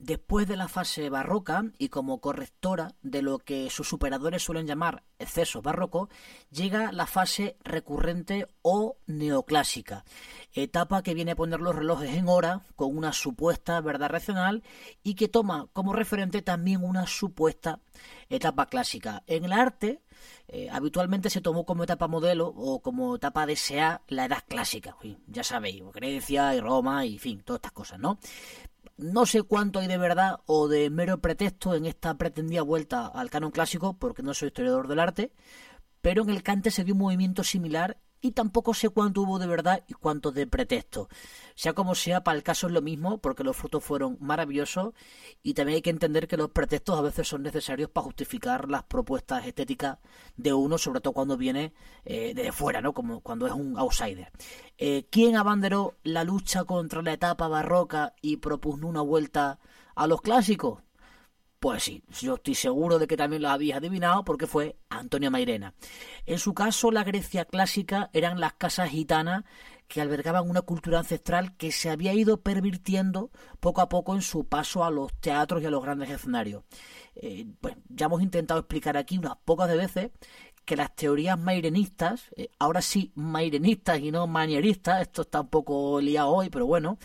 Después de la fase barroca y como correctora de lo que sus superadores suelen llamar excesos barrocos, llega la fase recurrente o neoclásica, etapa que viene a poner los relojes en hora con una supuesta verdad racional y que toma como referente también una supuesta etapa clásica. En el arte, habitualmente se tomó como etapa modelo o como etapa deseada la edad clásica. Ya sabéis, Grecia y Roma y fin, todas estas cosas, ¿no? No sé cuánto hay de verdad o de mero pretexto en esta pretendida vuelta al canon clásico, porque no soy historiador del arte, pero en el cante se dio un movimiento similar y tampoco sé cuánto hubo de verdad y cuánto de pretexto. Sea como sea, para el caso es lo mismo, porque los frutos fueron maravillosos y también hay que entender que los pretextos a veces son necesarios para justificar las propuestas estéticas de uno, sobre todo cuando viene de fuera, ¿no? Como cuando es un outsider. ¿Quién abanderó la lucha contra la etapa barroca y propugnó una vuelta a los clásicos? Pues sí, yo estoy seguro de que también lo habéis adivinado porque fue Antonio Mairena. En su caso, la Grecia clásica eran las casas gitanas que albergaban una cultura ancestral que se había ido pervirtiendo poco a poco en su paso a los teatros y a los grandes escenarios. Pues ya hemos intentado explicar aquí unas pocas de veces que las teorías mairenistas, ahora sí mairenistas y no manieristas, esto está un poco liado hoy, pero bueno,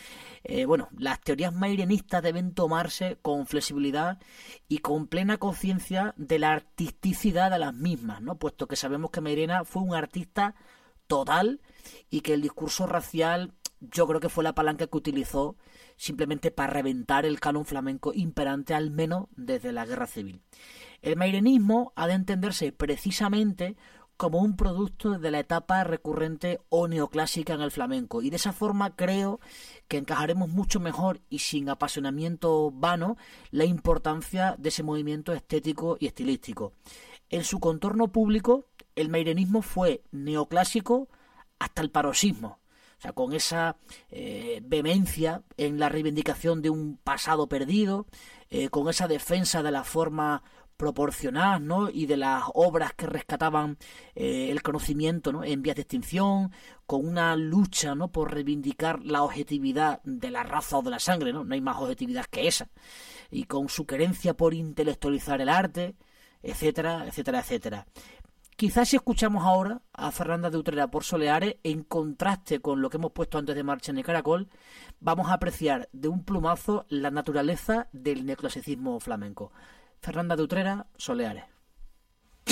las teorías mairenistas deben tomarse con flexibilidad y con plena conciencia de la artisticidad de las mismas, ¿no? Puesto que sabemos que Mairena fue un artista total y que el discurso racial yo creo que fue la palanca que utilizó simplemente para reventar el canon flamenco imperante, al menos desde la Guerra Civil. El mairenismo ha de entenderse precisamente como un producto de la etapa recurrente o neoclásica en el flamenco, y de esa forma creo que encajaremos mucho mejor y sin apasionamiento vano la importancia de ese movimiento estético y estilístico. En su contorno público, el mairenismo fue neoclásico hasta el paroxismo. O sea, con esa vehemencia en la reivindicación de un pasado perdido, con esa defensa de la forma proporcional, ¿no? Y de las obras que rescataban el conocimiento, ¿no? En vías de extinción, con una lucha, ¿no? Por reivindicar la objetividad de la raza o de la sangre, ¿no? No hay más objetividad que esa. Y con su querencia por intelectualizar el arte, etcétera, etcétera, etcétera. Quizás si escuchamos ahora a Fernanda de Utrera por Soleares, en contraste con lo que hemos puesto antes de marcha en el Caracol, vamos a apreciar de un plumazo la naturaleza del neoclasicismo flamenco. Fernanda de Utrera, Soleares.